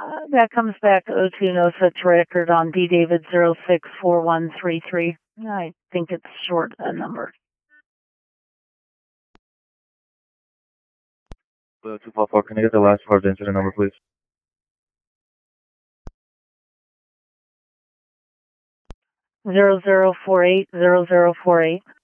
That comes back O2, no such record on D David 064133. I think it's short a number. 244, can I get the last part of the incident number, please? 0048, 0048.